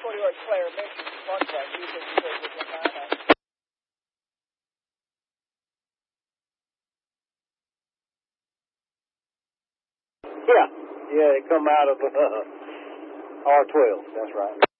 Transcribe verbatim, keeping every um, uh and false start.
sort of like Claire mentioned, contract, you think you said with Montana. Yeah, yeah, they come out of uh, R twelve, that's right.